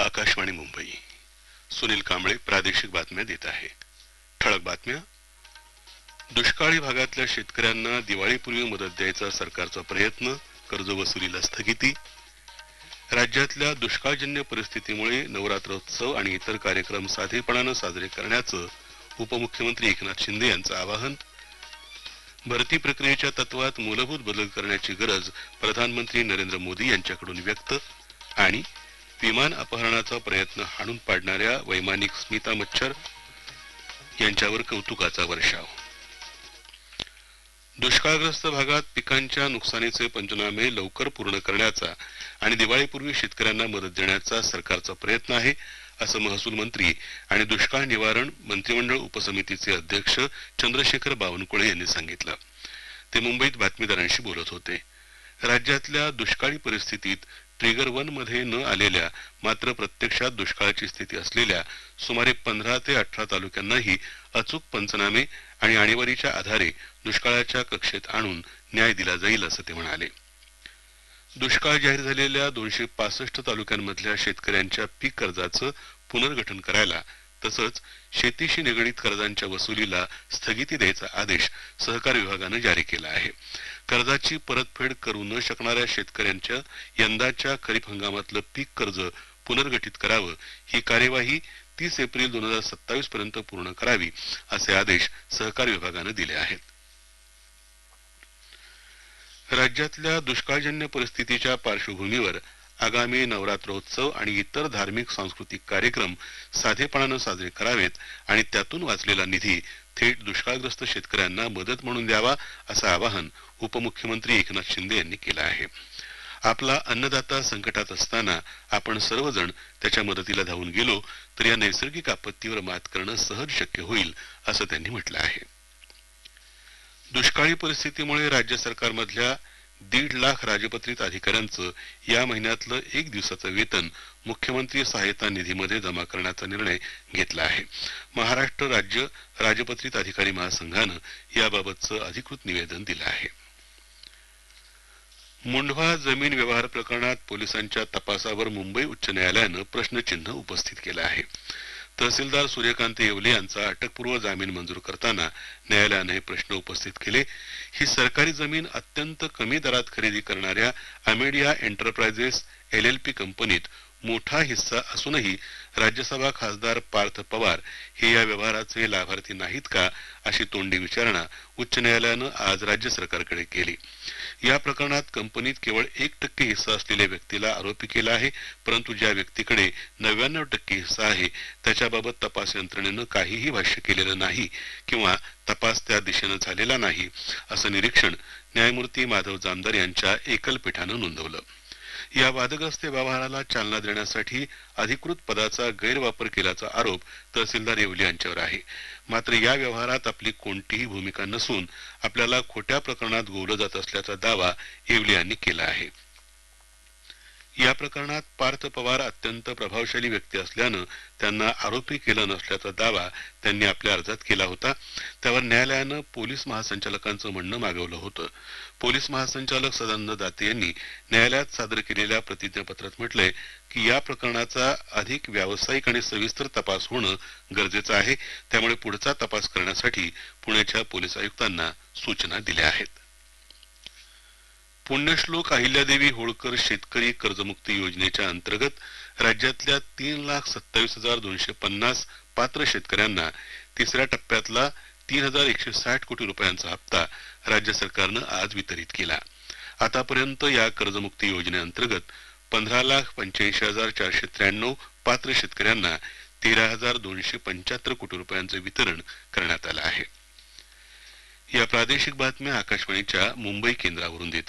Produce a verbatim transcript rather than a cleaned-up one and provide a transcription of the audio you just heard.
आकाशवाणी मुंबई. सुनील कांबळे प्रादेशिक बातम्या देत आहे. ठळक बातम्या. दुष्काळी भागातल्या शेतकऱ्यांना दिवाळीपूर्वी मदत द्यायचा सरकारचा प्रयत्न, कर्जवसुलीला स्थगिती. राज्यातल्या दुष्काळजन्य परिस्थितीमुळे नवरात्रोत्सव आणि इतर कार्यक्रम साधेपणानं साजरे करण्याचं उपमुख्यमंत्री एकनाथ शिंदे यांचं आवाहन. भरती प्रक्रियेच्या तत्वात मूलभूत बदल करण्याची गरज प्रधानमंत्री नरेंद्र मोदी यांच्याकडून व्यक्त. आणि विमान अपहरणाचा प्रयत्न हाणून पाडणाऱ्या वैमानिक स्मिता मच्छर यांच्यावर कौतुकाचा वर्षाव. दुष्काळग्रस्त भागात पिकांच्या नुकसानीचे पंचनामे लवकर पूर्ण करण्याचा आणि दिवाळीपूर्वी शेतकऱ्यांना मदत देण्याचा सरकारचा प्रयत्न आहे, असं महसूल मंत्री आणि दुष्काळ निवारण मंत्रिमंडळ उपसमितीचे अध्यक्ष चंद्रशेखर बावनकुळे यांनी सांगितलं. ते मुंबईत बातमीदारांशी बोलत होते. राज्यातल्या दुष्काळी परिस्थितीत ट्रिगर वन मध्ये न आलेल्या मात्र प्रत्यक्षात दुष्काळाची स्थिती असलेल्या सुमारे पंधरा ते अठरा तालुक्यांनाही अचूक पंचनामे आणि आणीबाणीच्या आधारे दुष्काळाच्या कक्षेत आणून न्याय दिला जाईल, असं ते म्हणाले. दुष्काळ जाहीर झालेल्या दोनशे पासष्ट तालुक्यांमधल्या शेतकऱ्यांच्या पीक कर्जाचं पुनर्गठन करायला तसंच शेतीशी निगडीत कर्जांच्या वसुलीला स्थगिती द्यायचा आदेश सहकार विभागानं जारी केला आहे. कर्जाची परतफेड करू न शकणाऱ्या शेतकऱ्यांच्या यंदाच्या खरीप हंगामातलं पीक कर्ज पुनर्गठित करावं, ही कार्यवाही तीस एप्रिल दोन हजार सत्तावीस पर्यंत पूर्ण करावी, असे आदेश सहकार विभागानं दिले आहेत. राज्यातल्या दुष्काळजन्य परिस्थितीच्या पार्श्वभूमीवर आगामी नवरात्रोत्सव आणि इतर धार्मिक सांस्कृतिक कार्यक्रम साधेपणानं साजरे करावेत आणि त्यातून वाचलेला निधी थेट दुष्काळग्रस्त शेतकऱ्यांना मदत म्हणून द्यावा, असं आवाहन उपमुख्यमंत्री एकनाथ शिंदे यांनी केलं आहे. आपला अन्नदाता संकटात असताना आपण सर्वजण त्याच्या मदतीला धावून गेलो तर या नैसर्गिक आपत्तीवर मात करणं सहज शक्य होईल, असं त्यांनी म्हटलं आहे. दुष्काळी परिस्थितीमुळे राज्य सरकारमधल्या दीड लाख राजपत्रित अधिकाऱ्यांचं या महिन्यातलं एक दिवसाचं वेतन मुख्यमंत्री सहायता निधीमध्ये जमा करण्याचा निर्णय घेतला आहे. महाराष्ट्र राज्य राजपत्रित अधिकारी महासंघानं याबाबतचं अधिकृत निवेदन दिलं आहे. मुंढवा जमीन व्यवहार प्रकरणात पोलिसांच्या तपासावर मुंबई उच्च न्यायालयानं प्रश्नचिन्ह उपस्थित केलं आहे. तहसीलदार सूर्यकांत येवले यांचा अटकपूर्व जामीन मंजूर करताना न्यायालयानं हे प्रश्न उपस्थित केले. ही सरकारी जमीन अत्यंत कमी दरात खरेदी करणाऱ्या Amadea enterprises L L P कंपनीत मोठा हिस्सा असूनही राज्यसभा खासदार पार्थ पवार हे या व्यवहाराचे लाभार्थी नाहीत का, अशी तोंडी विचारणा उच्च न्यायालयानं आज राज्य सरकारकडे केली. या प्रकरणात कंपनीत केवळ एक टक्के हिस्सा असलेल्या व्यक्तीला आरोपी केला आहे, परंतु ज्या व्यक्तीकडे नव्याण्णव टक्के हिस्सा आहे त्याच्याबाबत तपास यंत्रणेनं काहीही भाष्य केलेलं नाही किंवा तपास त्या दिशेनं झालेला नाही, असं निरीक्षण न्यायमूर्ती माधव जामदार यांच्या एकल पीठानं नोंदवलं. या वादग्रस्त व्यवहाराला चालना देण्यासाठी अधिकृत पदाचा गैरवापर केल्याचा आरोप तहसीलदार येवले यांच्यावर आहे. मात्र या व्यवहारात आपली कोणतीही भूमिका नसून आपल्याला खोट्या प्रकरणात गोवलं जात असल्याचा दावा येवले यांनी केला आहे. या प्रकरणात पार्थ पवार अत्यंत प्रभावशाली व्यक्ती असल्यानं त्यांना आरोपी केलं नसल्याचा दावा त्यांनी आपल्या अर्जात केला होता. त्यावर न्यायालयानं पोलीस महासंचालकांचं म्हणणं मागवलं होतं. पोलीस महासंचालक सदानंद दाते यांनी न्यायालयात सादर केलेल्या प्रतिज्ञापत्रात म्हटलंय की या प्रकरणाचा अधिक व्यावसायिक आणि सविस्तर तपास होणं गरजेचं आहे. त्यामुळे पुढचा तपास करण्यासाठी पुण्याच्या पोलीस आयुक्तांना सूचना दिल्या आहेत. पुण्यश्लोक अहिल्यादेवी होळकर शेतकरी कर्जमुक्ती योजनेच्या अंतर्गत राज्यातल्या तीन लाख सत्तावीस हजार दोनशे पन्नास पात्र शेतकऱ्यांना तिसऱ्या टप्प्यातला तीन हजार एकशे साठ कोटी रुपयांचा हप्ता राज्य सरकारनं आज वितरित केला. आतापर्यंत या कर्जमुक्ती योजनेअंतर्गत पंधरा लाख पंच्याऐंशी हजार चारशे त्र्याण्णव पात्र शेतकऱ्यांना तेरा हजार दोनशे पंच्याहत्तर कोटी रुपयांचं वितरण करण्यात आलं आहे. या प्रादेशिक बातम्या आकाशवाणीच्या मुंबई केंद्रावरून देत